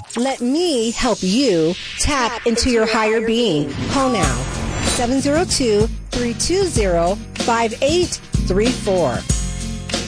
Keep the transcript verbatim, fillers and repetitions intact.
Let me help you tap into your higher being. Call now. seven zero two, three two zero, five eight three four.